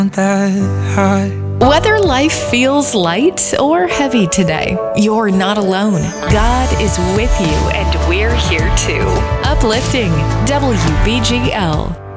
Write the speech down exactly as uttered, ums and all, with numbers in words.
that high. Whether life feels light or heavy today, you're not alone. God is with you, and we're here too. Uplifting W B G L.